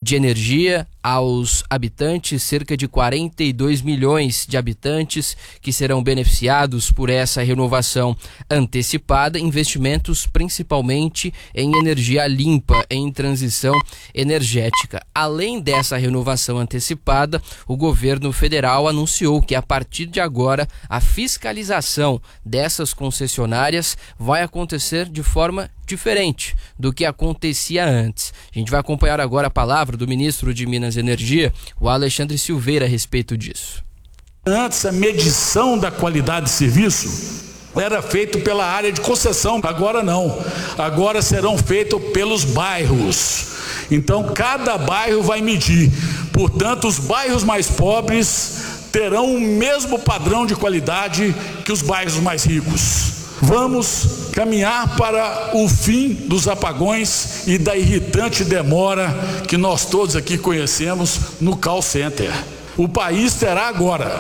de energia aos habitantes, cerca de 42 milhões de habitantes que serão beneficiados por essa renovação antecipada, investimentos principalmente em energia limpa, em transição energética. Além dessa renovação antecipada, o governo federal anunciou que a partir de agora a fiscalização dessas concessionárias vai acontecer de forma diferente do que acontecia antes. A gente vai acompanhar agora a palavra do ministro de Minas e Energia, o Alexandre Silveira, a respeito disso. Antes, a medição da qualidade de serviço era feita pela área de concessão, agora não. Agora serão feitos pelos bairros. Então, cada bairro vai medir. Portanto, os bairros mais pobres terão o mesmo padrão de qualidade que os bairros mais ricos. Vamos caminhar para o fim dos apagões e da irritante demora que nós todos aqui conhecemos no call center. O país terá agora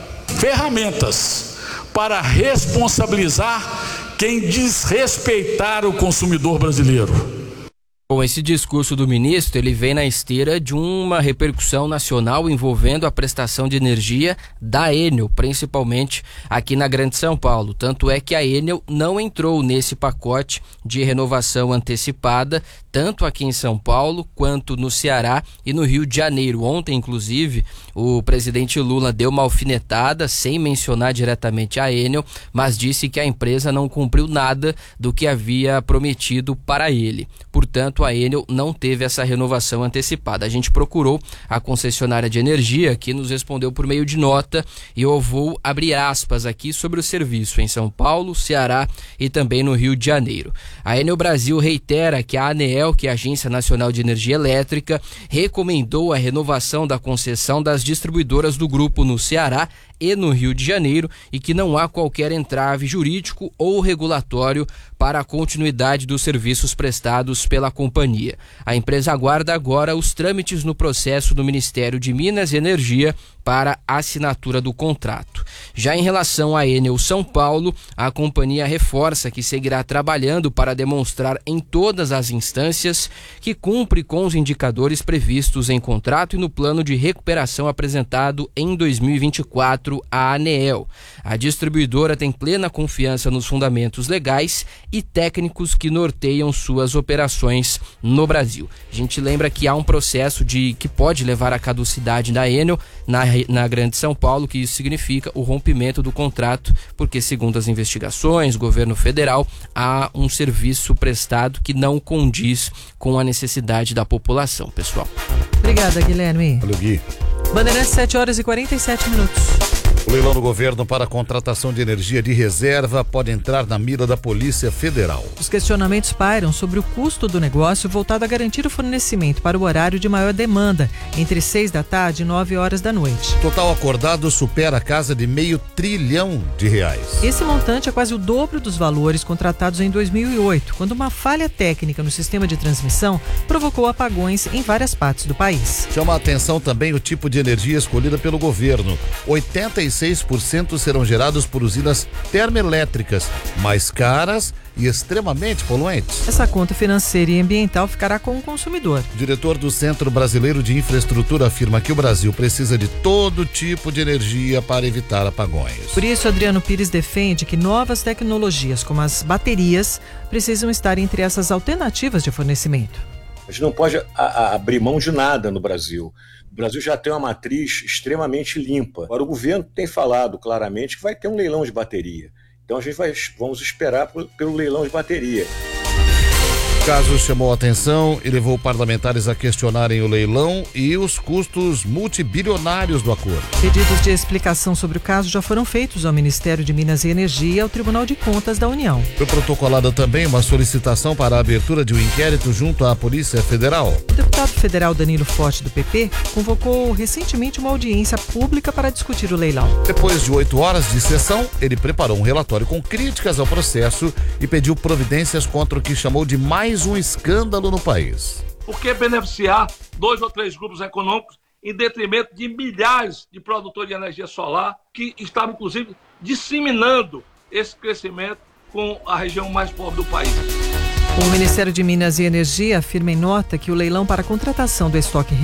ferramentas para responsabilizar quem desrespeitar o consumidor brasileiro. Com esse discurso do ministro, ele vem na esteira de uma repercussão nacional envolvendo a prestação de energia da Enel, principalmente aqui na Grande São Paulo. Tanto é que a Enel não entrou nesse pacote de renovação antecipada, tanto aqui em São Paulo quanto no Ceará e no Rio de Janeiro. Ontem, inclusive, o presidente Lula deu uma alfinetada, sem mencionar diretamente a Enel, mas disse que a empresa não cumpriu nada do que havia prometido para ele. Portanto, a Enel não teve essa renovação antecipada. A gente procurou a concessionária de energia, que nos respondeu por meio de nota, e eu vou abrir aspas aqui sobre o serviço em São Paulo, Ceará e também no Rio de Janeiro. A Enel Brasil reitera que a ANEEL, que é a Agência Nacional de Energia Elétrica, recomendou a renovação da concessão das distribuidoras do grupo no Ceará e no Rio de Janeiro e que não há qualquer entrave jurídico ou regulatório para a continuidade dos serviços prestados pela companhia. A empresa aguarda agora os trâmites no processo do Ministério de Minas e Energia para a assinatura do contrato. Já em relação à Enel São Paulo, a companhia reforça que seguirá trabalhando para demonstrar em todas as instâncias que cumpre com os indicadores previstos em contrato e no plano de recuperação apresentado em 2024 à ANEEL. A distribuidora tem plena confiança nos fundamentos legais e técnicos que norteiam suas operações no Brasil. A gente lembra que há um processo que pode levar à caducidade da Enel na Grande São Paulo, que isso significa o rompimento do contrato, porque segundo as investigações, governo federal, há um serviço prestado que não condiz com a necessidade da população, pessoal. Obrigada, Guilherme. Valeu, Gui. Bandeirantes, 7h47. O leilão do governo para a contratação de energia de reserva pode entrar na mira da Polícia Federal. Os questionamentos pairam sobre o custo do negócio voltado a garantir o fornecimento para o horário de maior demanda, entre 6 da tarde e 9 horas da noite. O total acordado supera a casa de R$500 bilhão. Esse montante é quase o dobro dos valores contratados em 2008, quando uma falha técnica no sistema de transmissão provocou apagões em várias partes do país. Chama a atenção também o tipo de energia escolhida pelo governo. 86% serão gerados por usinas termoelétricas, mais caras e extremamente poluentes. Essa conta financeira e ambiental ficará com o consumidor. O diretor do Centro Brasileiro de Infraestrutura afirma que o Brasil precisa de todo tipo de energia para evitar apagões. Por isso, Adriano Pires defende que novas tecnologias, como as baterias, precisam estar entre essas alternativas de fornecimento. A gente não pode abrir mão de nada no Brasil. O Brasil já tem uma matriz extremamente limpa. Agora, o governo tem falado claramente que vai ter um leilão de bateria. Então, vamos esperar pelo leilão de bateria. O caso chamou a atenção e levou parlamentares a questionarem o leilão e os custos multibilionários do acordo. Pedidos de explicação sobre o caso já foram feitos ao Ministério de Minas e Energia e ao Tribunal de Contas da União. Foi protocolada também uma solicitação para a abertura de um inquérito junto à Polícia Federal. O deputado federal Danilo Forte, do PP, convocou recentemente uma audiência pública para discutir o leilão. Depois de 8 horas de sessão, ele preparou um relatório com críticas ao processo e pediu providências contra o que chamou de mais um escândalo no país. Por que beneficiar 2 ou 3 grupos econômicos em detrimento de milhares de produtores de energia solar que estavam, inclusive, disseminando esse crescimento com a região mais pobre do país? O Ministério de Minas e Energia afirma em nota que o leilão para a contratação do estoque